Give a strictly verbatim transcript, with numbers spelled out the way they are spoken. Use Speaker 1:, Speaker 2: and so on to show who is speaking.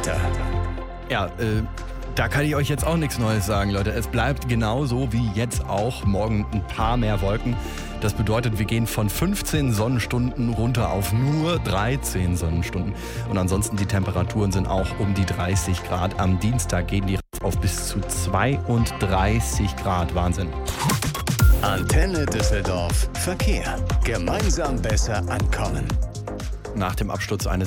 Speaker 1: Wetter.
Speaker 2: Ja, äh, da kann ich euch jetzt auch nichts Neues sagen, Leute. Es bleibt genauso wie jetzt auch. Morgen ein paar mehr Wolken. Das bedeutet, wir gehen von fünfzehn Sonnenstunden runter auf nur dreizehn Sonnenstunden. Und ansonsten die Temperaturen sind auch um die dreißig Grad. Am Dienstag gehen die auf bis zu zweiunddreißig Grad. Wahnsinn.
Speaker 1: Antenne Düsseldorf. Verkehr. Gemeinsam besser ankommen.
Speaker 2: Nach dem Absturz eines